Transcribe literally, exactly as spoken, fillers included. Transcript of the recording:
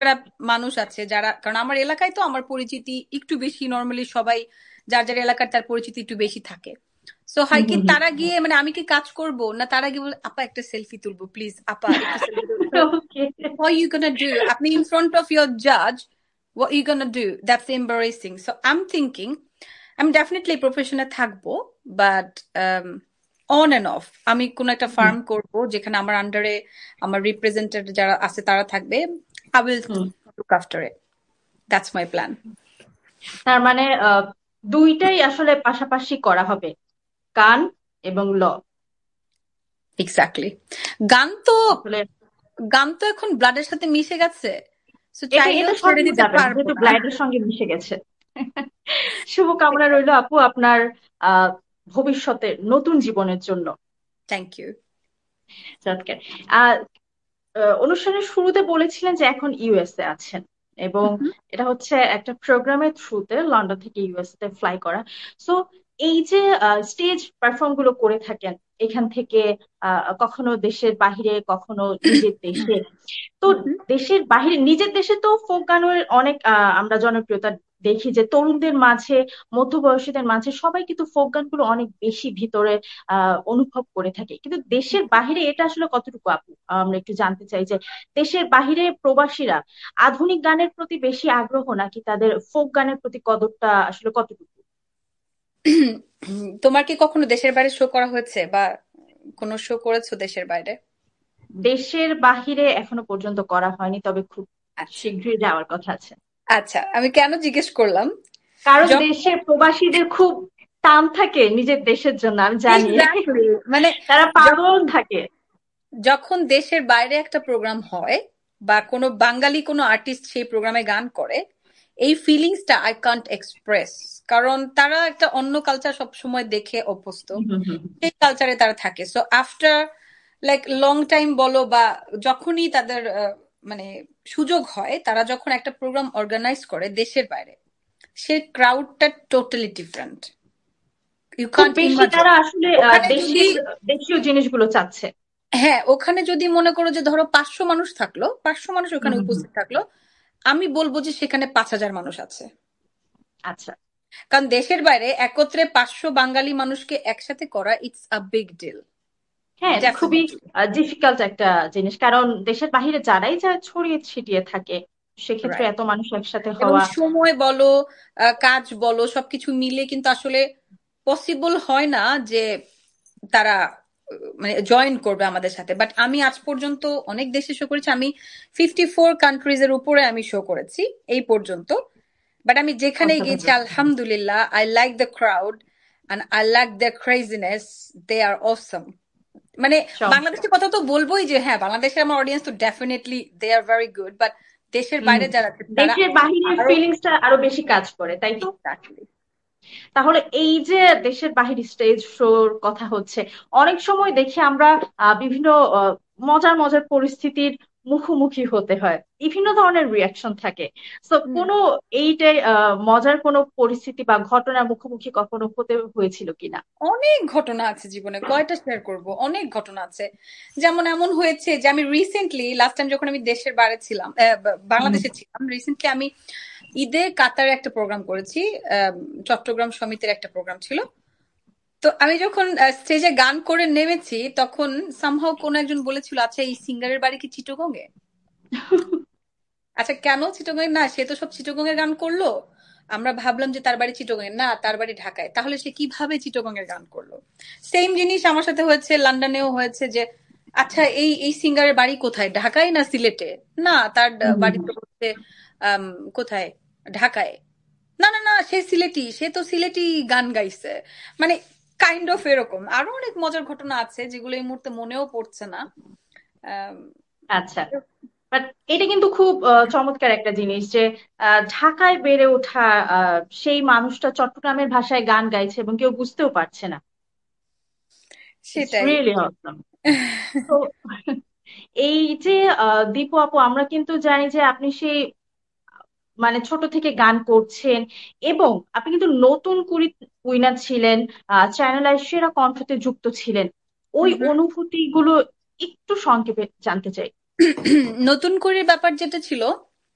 যারা মানুষ আছে যারা, কারণ আমার এলাকায় তো আমার পরিচিতি একটু বেশি, নর্মালি সবাই যার যার এলাকার তার পরিচিতি একটু বেশি থাকে। সো হয় হুম কি হুম তারা গিয়ে মানে আমি কি কাজ করব না, তারা গিয়ে বলে আপা একটা সেলফি তুলবো প্লিজ, আপা একটু সেলফি তুলবো। হুম। ওকে। What are you gonna do? আপনি in front of your judge, what are you gonna do? That's embarrassing. So I'm thinking, আমি ডেফিনেটলি প্রফেশনে থাকবো, বাট অন এন্ড অফ আমি কোন একটা হুম ফার্ম করব যেখানে আমার আন্ডারে আমার রিপ্রেজেন্টেটিভ যারা আছে তারা থাকবে। I will hmm. look after it. That's my plan. তার মানে আহ দুইটাই আসলে পাশাপাশি করা হবে, গান এবং ল। এক্স্যাক্টলি। গান তো আসলে গান তো এখন ব্লাডের সাথে মিশে গেছে, সো এটা চাইলেও এটা ছেড়ে সবই দিতে যাবে পারবো যেহেতু না। ব্লাডের সঙ্গে মিশে গেছে। শুভকামনা রইলো আপু আপনার আহ ভবিষ্যতের নতুন জীবনের জন্য। Thank you. চমৎকার। আহ আহ, অনুষ্ঠানের শুরুতে বলেছিলেন যে এখন ইউএসএ আছেন, এবং এটা হচ্ছে একটা প্রোগ্রামের থ্রুতে লন্ডন থেকে ইউএসএ তে ফ্লাই করা। সো এই যে স্টেজ পারফর্ম গুলো করে থাকেন এখান থেকে, আহ, কখনো দেশের বাহিরে কখনো নিজের দেশে, তো দেশের বাহিরে নিজের দেশে তো ফোক গানের অনেক আহ, আমরা জনপ্রিয়তা দেখি যে তরুণদের মাঝে, মধ্যবয়সীদের মাঝে সবাই কিন্তু ফোক গানগুলো অনেক বেশি ভিতরে আহ অনুভব করে থাকে। কিন্তু দেশের বাহিরে এটা আসলে কতটুকু আপু, আমরা একটু জানতে চাই যে দেশের বাহিরে প্রবাসীরা আধুনিক গানের প্রতি বেশি আগ্রহ নাকি তাদের ফোক গানের প্রতি কদরটা আসলে কতটুকু? তোমার কি কখনো দেশের বাইরে শো করা হয়েছে, বা কোনো শো করেছো দেশের বাইরে? দেশের বাহিরে এখনো পর্যন্ত করা হয়নি, তবে খুব আচ্ছা শীঘ্রই যাওয়ার কথা আছে। আচ্ছা, আমি কেন জিজ্ঞেস করলাম, কারণ যখন দেশের প্রবাসীদের খুব টান থাকে নিজের দেশের জন্য, আমি জানি। এক্স্যাক্টলি মানে তারা পাগল যখন থাকে। যখন দেশের বাইরে একটা প্রোগ্রাম হয় বা কোনো বাঙালি কোনো আর্টিস্ট সেই প্রোগ্রামে গান করে, এই ফিলিংসটা আই কান্ট এক্সপ্রেস। কারণ তারা একটা অন্য কালচার সব সময় দেখে অভ্যস্ত, হুম হুম হুম। সেই কালচারে তারা থাকে। So after like long time বলো বা যখনই তাদের আহ, মানে সুযোগ হয়, তারা যখন একটা প্রোগ্রাম অর্গানাইজ করে দেশের বাইরে, সে ক্রাউডটা টোটালি ডিফারেন্ট। ইউ খুব কান্ট বেশি ইমাজিন। তারা আসলে আহ, ওখানে যদি, দেশের দেশীয় জিনিসগুলো চাচ্ছে। হ্যাঁ ওখানে যদি মনে করো যে ধরো পাঁচশো মানুষ থাকলো, পাঁচশো মানুষ হুম ওখানে হুম হুম। উপস্থিত থাকলো, আমি বলবো যে সেখানে পাঁচ হাজার মানুষ আছে। আচ্ছা। কারণ দেশের বাইরে একত্রে পাঁচশো বাঙালি মানুষকে একসাথে করা, ইটস আ বিগ ডিল। হ্যাঁ, এটা খুবই ডেফিনেটলি। ডিফিকাল্ট একটা জিনিস, কারণ দেশের বাইরে যারাই যা ছড়িয়ে ছিটিয়ে থাকে সেক্ষেত্রে রাইট। এত মানুষ একসাথে এবং হওয়া। সময় বলো, আহ, কাজ বলো, সবকিছু মিলে কিন্তু আসলে পসিবল হয় না যে তারা আহ, মানে জয়েন করবে আমাদের সাথে। বাট আমি আজ পর্যন্ত অনেক দেশে শো করেছি, আমি ফিফটি ফোর কান্ট্রিজ এর উপরে আমি শো করেছি এই পর্যন্ত। বাট আমি যেখানেই গেছি অসাধারণ। আলহামদুলিল্লাহ, I like the crowd and I like the craziness. দে আর অসম। মানে চমৎকার। বাংলাদেশের কথা তো বলবোই যে হ্যাঁ, বাংলাদেশের আমার অডিয়েন্স তো definitely they are very good, but দেশের হুম। বাইরে যারা আছে তারা দেশের বাহিরের আরো। ফিলিংসটা আরো বেশি কাজ করে, তাই তো? এক্স্যাক্টলি। তাহলে এই যে দেশের বাহির স্টেজ শোর কথা হচ্ছে, অনেক সময় দেখি আমরা আহ, বিভিন্ন আহ, মজার মজার পরিস্থিতির মুখোমুখি হতে হয়, বিভিন্ন ধরনের রিয়াকশন থাকে। তো হুম। কোনো এইটাই আহ, মজার কোনো পরিস্থিতি বা ঘটনার মুখোমুখি কখনো হতে হয়েছিল কিনা? অনেক ঘটনা আছে জীবনে, কয়টা শেয়ার করব, অনেক ঘটনা আছে। যেমন এমন হয়েছে যে আমি রিসেন্টলি লাস্ট টাইম যখন আমি দেশের বাইরে ছিলাম, আহ, বা- হুম বাংলাদেশে ছিলাম, রিসেন্টলি আমি ঈদে কাতারে একটা প্রোগ্রাম করেছি। আহ, চট্টগ্রাম সমিতির একটা প্রোগ্রাম ছিল। তো আমি যখন স্টেজে গান করে নেমেছি, তখন সামহাও কোনো একজন বলেছিল আচ্ছা এই সিঙ্গারের বাড়ি কি চিটাগং এ? আচ্ছা কেন চিটাগং এ? না সে তো সব চিটাগং এর গান করলো। আমরা ভাবলাম যে তার বাড়ি চিটাগং এ, না তার বাড়ি ঢাকায়। তাহলে সে কিভাবে চিটাগং এর গান করলো? সেম জিনিস আমার সাথে হয়েছে, লন্ডনেও হয়েছে যে আচ্ছা এই এই সিঙ্গারের বাড়ি কোথায়, ঢাকায় না সিলেটে? না তার হুম হুম বাড়ি হুম। তো হচ্ছে আম, কোথায়, ঢাকায়। না না না সে সিলেটি, সে তো সিলেটি গান গাইছে। মানে কাইন্ড অফ এরকম আরো অনেক মজার ঘটনা আছে যেগুলো এই মুহূর্তে মনেও পড়ছে না। আম, আচ্ছা। বাট এটা কিন্তু খুব আহ, চমৎকার একটা জিনিস যে আহ, ঢাকায় বেড়ে ওঠা আহ, সেই মানুষটা চট্টগ্রামের ভাষায় গান গাইছে এবং কেউ বুঝতেও পারছে না। ইটস সেটাই। রিয়েলি অসম। তো এই যে আহ, দীপু আপু, আমরা কিন্তু জানি যে আপনি সেই মানে ছোট থেকে গান করছেন, এবং আপনি কিন্তু নতুন কুড়ি উইনার ছিলেন, চ্যানেল আই সেরা কণ্ঠতে যুক্ত ছিলেন। ওই হুম হুম। অনুভূতি গুলো একটু সংক্ষেপে জানতে চাই। নতুন করে ব্যাপার যেটা ছিল,